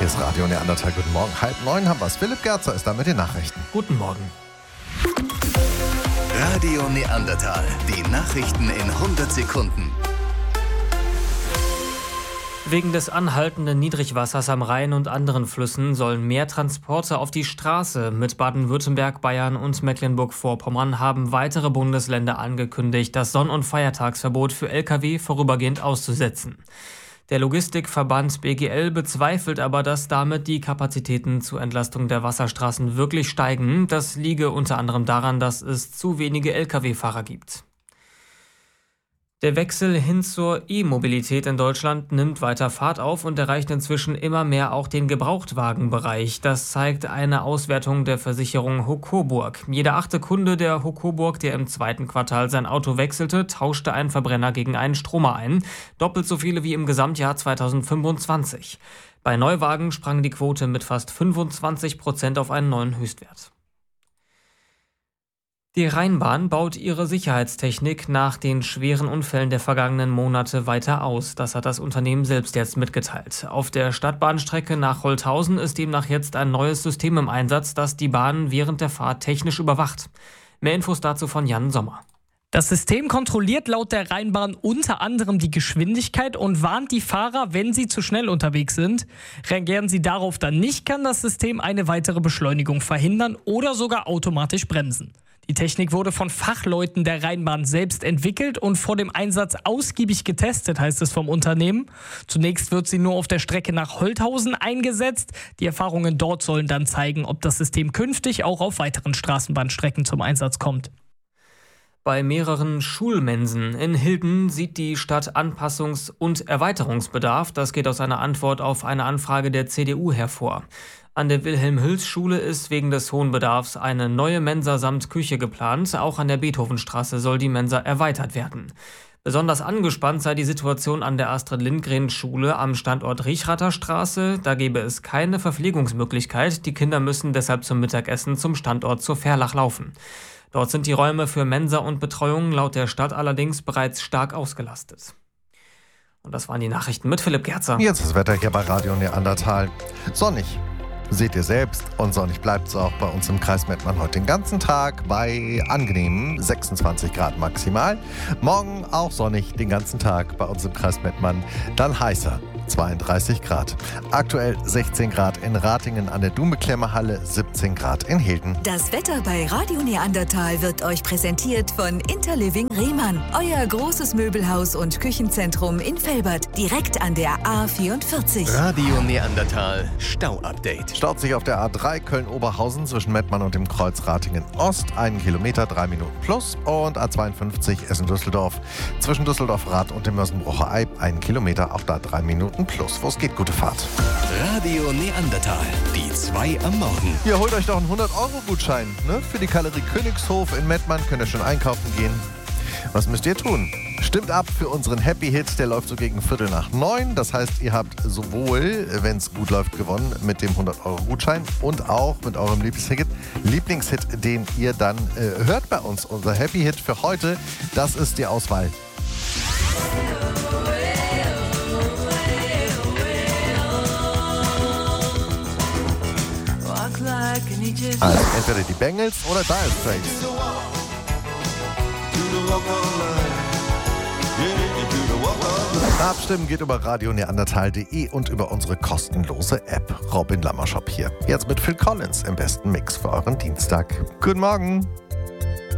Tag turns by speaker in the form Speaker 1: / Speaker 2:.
Speaker 1: Hier ist Radio Neandertal. Guten Morgen. 8:30 haben wir es. Philipp Gerzer ist da mit den Nachrichten.
Speaker 2: Guten Morgen.
Speaker 3: Radio Neandertal. Die Nachrichten in 100 Sekunden.
Speaker 2: Wegen des anhaltenden Niedrigwassers am Rhein und anderen Flüssen sollen mehr Transporte auf die Straße. Mit Baden-Württemberg, Bayern und Mecklenburg-Vorpommern haben weitere Bundesländer angekündigt, das Sonn- und Feiertagsverbot für Lkw vorübergehend auszusetzen. Der Logistikverband BGL bezweifelt aber, dass damit die Kapazitäten zur Entlastung der Wasserstraßen wirklich steigen. Das liege unter anderem daran, dass es zu wenige Lkw-Fahrer gibt. Der Wechsel hin zur E-Mobilität in Deutschland nimmt weiter Fahrt auf und erreicht inzwischen immer mehr auch den Gebrauchtwagenbereich. Das zeigt eine Auswertung der Versicherung HOCOBURG. Jeder 8. Kunde der HOCOBURG, der im 2. Quartal sein Auto wechselte, tauschte einen Verbrenner gegen einen Stromer ein. Doppelt so viele wie im Gesamtjahr 2025. Bei Neuwagen sprang die Quote mit fast 25% auf einen neuen Höchstwert. Die Rheinbahn baut ihre Sicherheitstechnik nach den schweren Unfällen der vergangenen Monate weiter aus. Das hat das Unternehmen selbst jetzt mitgeteilt. Auf der Stadtbahnstrecke nach Holthausen ist demnach jetzt ein neues System im Einsatz, das die Bahn während der Fahrt technisch überwacht. Mehr Infos dazu von Jan Sommer.
Speaker 4: Das System kontrolliert laut der Rheinbahn unter anderem die Geschwindigkeit und warnt die Fahrer, wenn sie zu schnell unterwegs sind. Reagieren sie darauf dann nicht, kann das System eine weitere Beschleunigung verhindern oder sogar automatisch bremsen. Die Technik wurde von Fachleuten der Rheinbahn selbst entwickelt und vor dem Einsatz ausgiebig getestet, heißt es vom Unternehmen. Zunächst wird sie nur auf der Strecke nach Holthausen eingesetzt. Die Erfahrungen dort sollen dann zeigen, ob das System künftig auch auf weiteren Straßenbahnstrecken zum Einsatz kommt.
Speaker 2: Bei mehreren Schulmensen in Hilden sieht die Stadt Anpassungs- und Erweiterungsbedarf. Das geht aus einer Antwort auf eine Anfrage der CDU hervor. An der Wilhelm-Hüls-Schule ist wegen des hohen Bedarfs eine neue Mensa samt Küche geplant. Auch an der Beethovenstraße soll die Mensa erweitert werden. Besonders angespannt sei die Situation an der Astrid-Lindgren-Schule am Standort Riechrather Straße. Da gäbe es keine Verpflegungsmöglichkeit. Die Kinder müssen deshalb zum Mittagessen zum Standort zur Verlach laufen. Dort sind die Räume für Mensa und Betreuung laut der Stadt allerdings bereits stark ausgelastet. Und das waren die Nachrichten mit Philipp Gerzer.
Speaker 1: Jetzt das Wetter hier bei Radio Neandertal. Sonnig. Seht ihr selbst, und sonnig bleibt es auch bei uns im Kreis Mettmann heute den ganzen Tag bei angenehmen 26 Grad maximal. Morgen auch sonnig den ganzen Tag bei uns im Kreis Mettmann, dann heißer. 32 Grad. Aktuell 16 Grad in Ratingen an der Dume-Klemmerhalle, 17 Grad in Hilden.
Speaker 5: Das Wetter bei Radio Neandertal wird euch präsentiert von Interliving Rehmann. Euer großes Möbelhaus und Küchenzentrum in Velbert, direkt an der A44.
Speaker 3: Radio Neandertal Stau-Update.
Speaker 1: Staut sich auf der A3 Köln-Oberhausen zwischen Mettmann und dem Kreuz Ratingen-Ost, 1 Kilometer, 3 Minuten plus. Und A52 Essen-Düsseldorf zwischen Düsseldorf-Rad und dem Mörsenbrucher Eib, 1 Kilometer, auch da 3 Minuten plus. Wo es geht, gute Fahrt.
Speaker 3: Radio Neandertal, die 2 am Morgen.
Speaker 1: Ihr holt euch doch einen 100-Euro-Gutschein. Ne? Für die Galerie Königshof in Mettmann könnt ihr schon einkaufen gehen. Was müsst ihr tun? Stimmt ab für unseren Happy Hit, der läuft so gegen 8:45. Das heißt, ihr habt sowohl, wenn es gut läuft, gewonnen mit dem 100-Euro-Gutschein und auch mit eurem Lieblingshit, den ihr dann hört bei uns. Unser Happy Hit für heute, das ist die Auswahl. Also entweder die Bengals oder Dire Straits. Abstimmen geht über radioneandertal.de und über unsere kostenlose App. Robin Lammershop hier. Jetzt mit Phil Collins im besten Mix für euren Dienstag. Guten Morgen.